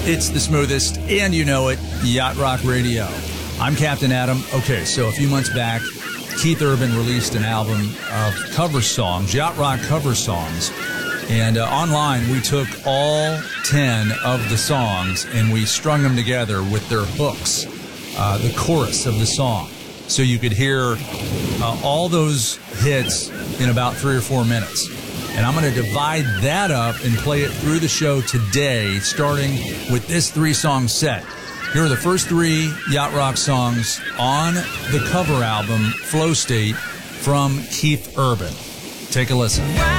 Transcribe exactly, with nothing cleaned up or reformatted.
It's the smoothest, and you know it, Yacht Rock Radio. I'm Captain Adam. Okay, so a few months back, Keith Urban released an album of cover songs, Yacht Rock cover songs. And uh, online, we took all ten of the songs and we strung them together with their hooks, uh, the chorus of the song. So you could hear uh, all those hits in about three or four minutes. And I'm going to divide that up and play it through the show today, starting with this three-song set. Here are the first three Yacht Rock songs on the cover album, Flow State, from Keith Urban. Take a listen.